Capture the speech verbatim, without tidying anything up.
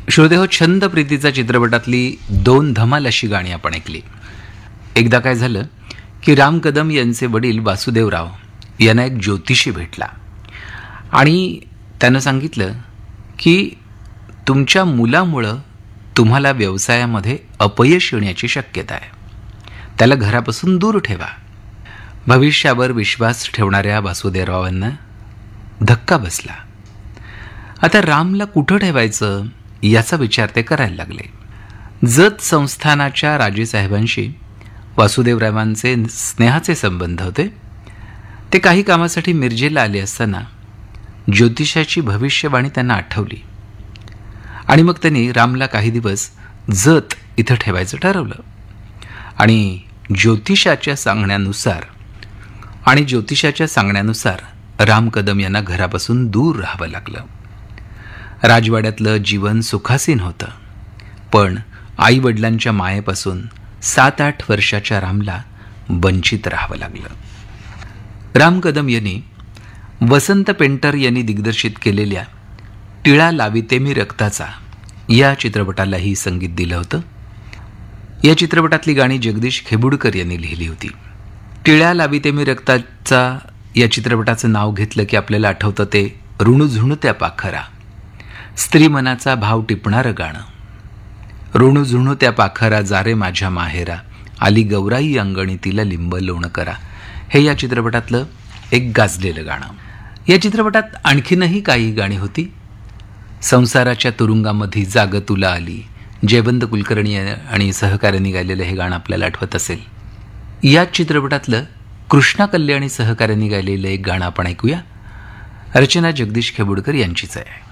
श्रोतेहो, छंद प्रीतीचा चित्रपटातली दोन धमाल अशी गाणी आपण ऐकली. एकदा काय झालं की राम कदम यांचे वडील वासुदेवराव यांना एक ज्योतिषी भेटला आणि त्यानं सांगितलं की तुमच्या मुलामुळं तुम्हाला व्यवसायामध्ये अपयश येण्याची शक्यता आहे, त्याला घरापासून दूर ठेवा. भविष्यावर विश्वास ठेवणाऱ्या वासुदेवरावांना धक्का बसला. आता रामला कुठं ठेवायचं याचा विचार ते करायला लागले. जत संस्थानाच्या राजेसाहेबांशी वासुदेवरावांचे स्नेहाचे संबंध होते. ते काही कामासाठी मिरजेला आले असताना ज्योतिषाची भविष्यवाणी त्यांना आठवली आणि मग त्यांनी रामला काही दिवस जत इथं ठेवायचं ठरवलं आणि ज्योतिषाच्या सांगण्यानुसार आणि ज्योतिषाच्या सांगण्यानुसार राम कदम यांना घरापासून दूर राहावं लागलं. राजवाड्यातलं जीवन सुखासीन होतं, पण आई वडिलांच्या मायेपासून सात आठ वर्षाच्या रामला वंचित राहावं लागलं. राम कदम यांनी वसंत पेंटर यांनी दिग्दर्शित केलेल्या टिळा लाविते मी रक्ताचा या चित्रपटालाही संगीत दिलं होतं. या चित्रपटातली गाणी जगदीश खेबुडकर यांनी लिहिली होती. टिळा लाविते मी रक्ताचा या चित्रपटाचं नाव घेतलं की आपल्याला आठवतं ते ऋणुझुणत्या पाखरा, स्त्री मनाचा भाव टिपणारं गाणं. ऋणुझुणत्या पाखरा जारे माझ्या माहेरा, आली गौराई अंगणी तिला लिंब लोण करा, हे या चित्रपटातलं एक गाजलेलं गाणं. या चित्रपटात आणखीनही काही गाणी होती. संसाराच्या तुरुंगामध्ये जाग तुला आली, जयवंत कुलकर्णी आणि सहकाऱ्यांनी गायलेलं हे गाणं आपल्याला आठवत असेल. या चित्रपटातलं कृष्णा कल्याणी सहकाऱ्यांनी गायलेलं एक गाणं आपण ऐकूया. रचना जगदीश खेबुडकर यांचीच आहे.